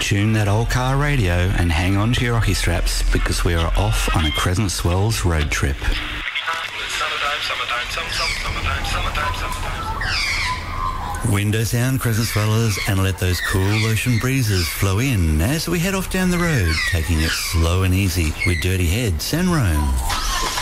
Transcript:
Tune that old car radio and hang on to your hockey straps because we are off on a Crescent Swells road trip. Windows down, Crescent Swellers, and let those cool ocean breezes flow in as we head off down the road, taking it slow and easy with Dirty Heads and Rome.